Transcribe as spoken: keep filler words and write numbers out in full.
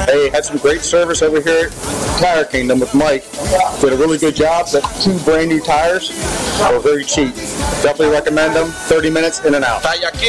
Hey, had some great service over here at Tire Kingdom with Mike. Did a really good job. Got two brand new tires. They were very cheap. Definitely recommend them. thirty minutes in and out.